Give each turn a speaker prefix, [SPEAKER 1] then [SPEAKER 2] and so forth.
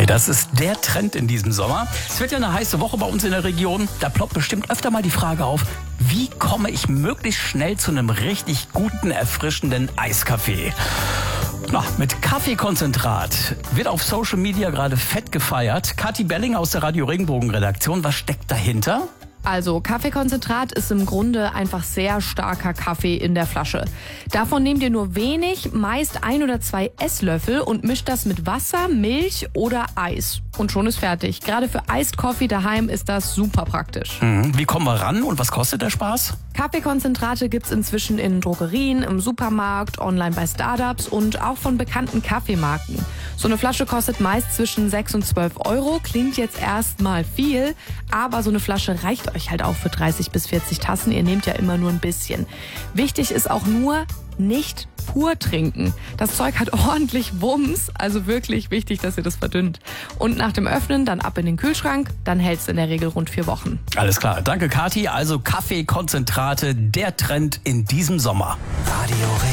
[SPEAKER 1] Das ist der Trend in diesem Sommer. Es wird ja eine heiße Woche bei uns in der Region. Da ploppt bestimmt öfter mal die Frage auf, wie komme ich möglichst schnell zu einem richtig guten, erfrischenden Eiskaffee? Na, mit Kaffeekonzentrat wird auf Social Media gerade fett gefeiert. Kathi Belling aus der Radio Regenbogen Redaktion, was steckt dahinter?
[SPEAKER 2] Also Kaffeekonzentrat ist im Grunde einfach sehr starker Kaffee in der Flasche. Davon nehmt ihr nur wenig, meist 1 oder 2 Esslöffel und mischt das mit Wasser, Milch oder Eis. Und schon ist fertig. Gerade für Iced Coffee daheim ist das super praktisch.
[SPEAKER 1] Wie kommen wir ran und was kostet der Spaß?
[SPEAKER 2] Kaffeekonzentrate gibt's inzwischen in Drogerien, im Supermarkt, online bei Startups und auch von bekannten Kaffeemarken. So eine Flasche kostet meist zwischen 6 und 12 Euro. Klingt jetzt erstmal viel, aber so eine Flasche reicht euch halt auch für 30 bis 40 Tassen. Ihr nehmt ja immer nur ein bisschen. Wichtig ist auch nur, nicht pur trinken. Das Zeug hat ordentlich Wumms, also wirklich wichtig, dass ihr das verdünnt. Und nach dem Öffnen dann ab in den Kühlschrank, dann hält's in der Regel rund 4 Wochen.
[SPEAKER 1] Alles klar, danke Kathi. Also Kaffeekonzentrate, der Trend in diesem Sommer.